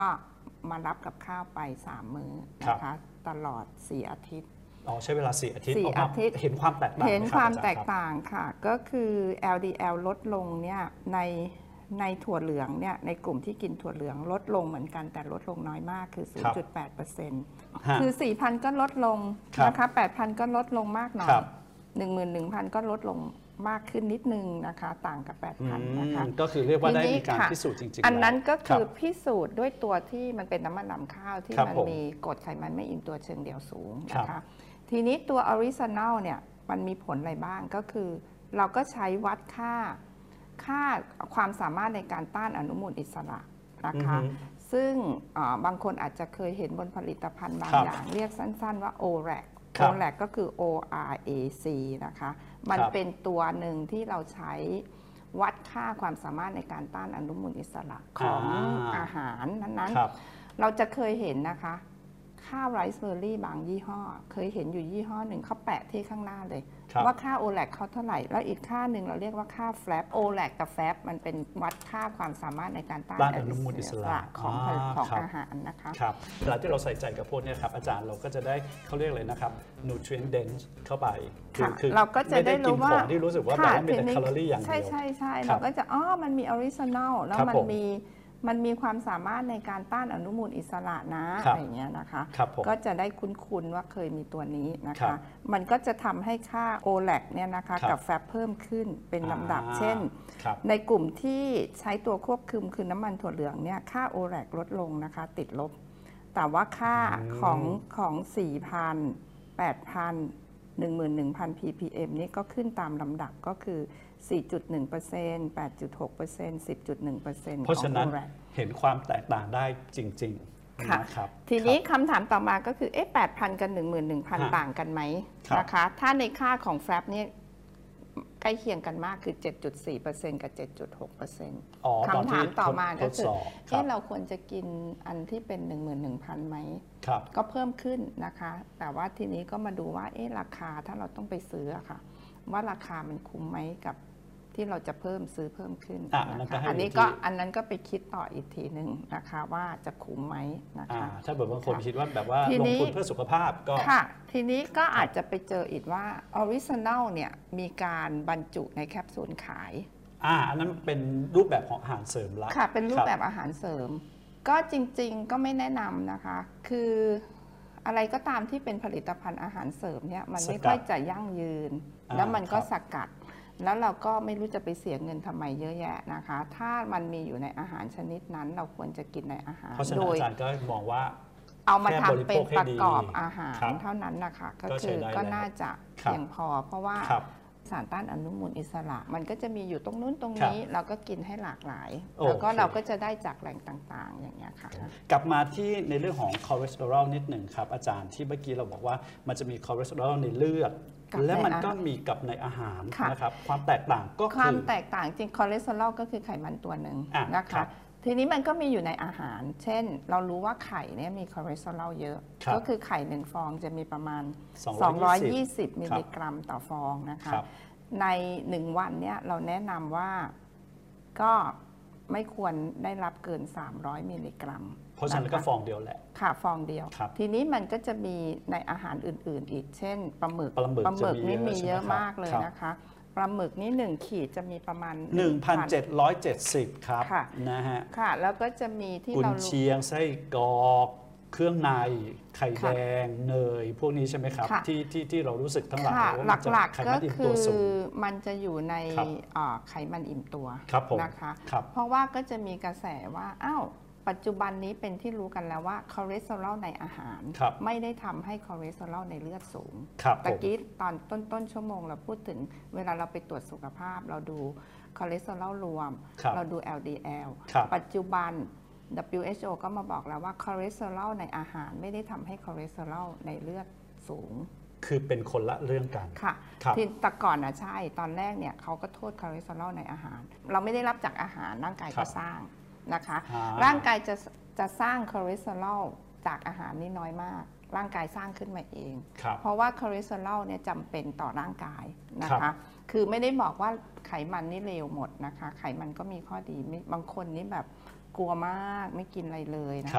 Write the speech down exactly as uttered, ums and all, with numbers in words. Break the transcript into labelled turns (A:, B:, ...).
A: ก็มารับกับข้าวไปสามมื้อนะคะตลอดสี่อาทิตย์
B: อ๋อใช้เวลาสี่อาทิตย์
A: สี่อาทิตย์
B: เห็นความแตกต่าง
A: เห็นความแตกต่างค่ะก็คือ แอล ดี แอล ลดลงเนี่ยในในถั่วเหลืองเนี่ยในกลุ่มที่กินถั่วเหลืองลดลงเหมือนกันแต่ลดลงน้อยมากคือ ศูนย์จุดแปดเปอร์เซ็นต์ คือ สี่พัน ก็ลดลงนะคะ แปดพัน ก็ลดลงมากหน่อย หนึ่งหมื่นหนึ่งพัน ก็ลดลงมากขึ้นนิดนึงนะคะต่างกับ แปดพัน นะคะ
B: ก็คือเรียกว่าได้มีการพิสูจน์จริงๆ
A: อันนั้นก็คือพิสูจน์ด้วยตัวที่มันเป็นน้ำมันนำข้าวที่มันมีกรดไขมันไม่อิ่มตัวเชิงเดี่ยวสูงนะคะทีนี้ตัวออริจินัลเนี่ยมันมีผลอะไรบ้างก็คือเราก็ใช้วัดค่าค่าความสามารถในการต้านอนุมูลอิสระนะคะซึ่งบางคนอาจจะเคยเห็นบนผลิตภัณฑ์บางอย่างเรียกสั้นๆว่า โอ แรค โอ แรค ก็คือ โอ อาร์ เอ ซี นะคะมันเป็นตัวหนึ่งที่เราใช้วัดค่าความสามารถในการต้านอนุมูลอิสระของอาหารนั้นๆเราจะเคยเห็นนะคะข้าวไรซ์เบอร์รี่บางยี่ห้อเคยเห็นอยู่ยี่ห้อหนึ่งเขาแปะที่ข้างหน้าเลยว่าค่า โอ แรค เขาเท่าไหร่แล้วอีกค่าหนึ่งเราเรียกว่าค่า แฟลป โอ แรค กับ แฟลป มันเป็นวัดค่าความสามารถในการต้านอนุมูลอิสระของของอาหารนะคะ
B: ครับเวลาที่เราใส่ใจกับพวกนี้ครับอาจารย์เราก็จะได้เขาเรียกเลยนะครับ nutrient dense เข้าไป
A: คือเราก็จะได้รู้ว่า
B: ที่รู้สึกว่าแบบว่ามีแต่แคลอรี่อย่างเดียว
A: ใช่ใช่ใช่เราก็จะอ๋อมันมีออริจินัลแล้วมันมีมันมีความสามารถในการต้านอนุมูลอิสระนะอะไรเงี้ยนะคะก็จะได้คุ้นๆว่าเคยมีตัวนี้นะคะมันก็จะทำให้ค่า โอ แรค เนี่ยนะคะกับ แฟลป เพิ่มขึ้นเป็นลำดับเช่นในกลุ่มที่ใช้ตัวควบคุมคือน้ำมันถั่วเหลืองเนี่ยค่า โอ แรค ลดลงนะคะติดลบแต่ว่าค่าของของ สี่พัน แปดพัน หนึ่งหมื่นหนึ่งพัน พี พี เอ็ม นี่ก็ขึ้นตามลำดับก็คือ สี่จุดหนึ่งเปอร์เซ็นต์ แปดจุดหกเปอร์เซ็นต์ สิบจุดหนึ่งเปอร์เซ็นต์
B: เพราะฉะนั้นเห็นความแตกต่างได้จริงๆ
A: นะครับทีนี้คำถามต่อมาก็คือเอ๊ะ แปดพัน กับ หนึ่งหมื่นหนึ่งพัน ต่างกันไหมนะคะถ้าในค่าของ แฟลป นี่ใกล้เคียงกันมากคือ เจ็ดจุดสี่เปอร์เซ็นต์ กับ เจ็ดจุดหกเปอร์เซ็นต์ คำถามต่อมาก็คือเอ๊ะเราควรจะกินอันที่เป็น หนึ่งหมื่นหนึ่งพัน ไหมก็เพิ่มขึ้นนะคะแต่ว่าทีนี้ก็มาดูว่าเอ๊ะราคาถ้าเราต้องไปซื้อค่ะว่าราคามันคุ้มไหมกับที่เราจะเพิ่มซื้อเพิ่มขึ้นนะคะอันนี้ก็อันนั้นก็ไปคิดต่ออีกทีหนึ่งนะคะว่าจะคุ้มไหมนะคะ
B: ถ้าแบบบางคนคิดว่าแบบว่าลงทุนเพื่อสุขภาพก็
A: ค่ะทีนี้ก็อาจจะไปเจออีกว่าออริจินัลเนี่ยมีการบรรจุในแคปซูลขาย
B: อ่าอันนั้นเป็นรูปแบบของอาหารเสริมละ
A: ค่ะเป็นรูปแบบอาหารเสริมก็จริงๆก็ไม่แนะนำนะคะคืออะไรก็ตามที่เป็นผลิตภัณฑ์อาหารเสริมเนี่ยมันไม่ค่อยจะยั่งยืนแล้วมันก็สกัดแล้วเราก็ไม่รู้จะไปเสียเงินทำไมเยอะแยะนะคะถ้ามันมีอยู่ในอาหารชนิดนั้นเราควรจะกินในอาหาร
B: เพราะฉะนั้นอาจารย์ก็มองว่า
A: เอามาทำเป็นประกอบอาหารเท่านั้นนะคะก็คือก็น่าจะเพียงพอเพราะว่าสารต้านอนุมูลอิสระมันก็จะมีอยู่ตรงนู้นตรงนี้เราก็กินให้หลากหลายแล้วก็เราก็จะได้จากแหล่งต่างๆอย่างเงี้ยค่ะ
B: กลับมาที่ในเรื่องของคอเลสเตอรอลนิดหนึ่งครับอาจารย์ที่เมื่อกี้เราบอกว่ามันจะมีคอเลสเตอรอลในเลือดและมันก็มีกับในอาหารนะครับความแตกต่างก็คือ
A: ความแตกต่างจริงคอเลสเตอรอลก็คือไขมันตัวหนึ่งนะคะทีนี้มันก็มีอยู่ในอาหารเช่นเรารู้ว่าไข่เนี่ยมีคอเลสเตอรอลเยอะก็คือไข่หนึ่งฟองจะมีประมาณสองร้อยยี่สิบมิลลิกรัมต่อฟองนะคะในหนึ่งวันเนี่ยเราแนะนำว่าก็ไม่ควรได้รับเกินสามร้อยมิลลิกรัม
B: เพราะฉะนั้นก็ฟองเดียวแหละ
A: ค่ะฟองเดียวทีนี้มันก็จะมีในอาหารอื่นๆอีกเช่นปลาหมึกปลาหมึกนี่มีเยอะมากเลยนะคะปลาหมึกนี่หนึ่งขีดจะมีประมาณ
B: หนึ่งพันเจ็ดร้อยเจ็ดสิบ ครับนะฮะ
A: ค่ะแล้วก็จะมีที่เรา
B: กุนเชียงไส้กรอกเครื่องในไข่แดงเนยพวกนี้ใช่ไหมครับที่ที่ที่เรารู้สึกทั้งหลายว่า
A: หลักๆก็คือมันจะอยู่ในไขมันอิ่มตัวนะคะเพราะว่าก็จะมีกระแสว่าอ้าวปัจจุบันนี้เป็นที่รู้กันแล้วว่าคอเลสเตอรอลในอาหารไม่ได้ทำให้คอเลสเตอรอลในเลือดสูงตะกี้ตอนต้นต้นชั่วโมงเราพูดถึงเวลาเราไปตรวจสุขภาพเราดูคอเลสเตอรอลรวมเราดู แอล ดี แอล ปัจจุบัน ดับเบิลยู เอช โอ ก็มาบอกแล้วว่าคอเลสเตอรอลในอาหารไม่ได้ทำให้คอเลสเตอรอลในเลือดสูง
B: คือเป็นคนละเรื่องกัน
A: ค่ะที่แต่ก่อนนะใช่ตอนแรกเนี่ยเขาก็โทษคอเลสเตอรอลในอาหารเราไม่ได้รับจากอาหารร่างกายก็สร้างนะคะร่างกายจะจะสร้างคอเลสเตอรอลจากอาหารนี่น้อยมากร่างกายสร้างขึ้นมาเองเพราะว่าคอเลสเตอรอลเนี่ยจำเป็นต่อร่างกายนะคะคือไม่ได้บอกว่าไขมันนี่เลวหมดนะคะไขมันก็มีข้อดีบางคนนี่แบบกลัวมากไม่กินอะไรเลยนะ